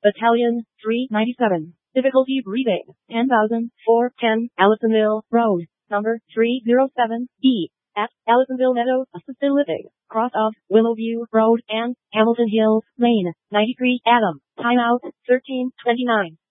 Battalion, 397. Difficulty breathing, 10,410, Allisonville Road, number 307, E. At Allisonville Meadows Assisted Living, cross of Willowview Road and Hamilton Hills Lane, 93 Adam. Timeout, 13:29.